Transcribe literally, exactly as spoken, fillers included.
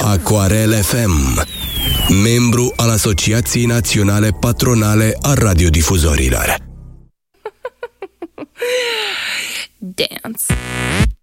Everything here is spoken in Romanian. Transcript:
Aquarel F M, membru al Asociației Naționale Patronale a Radiodifuzorilor. Dance.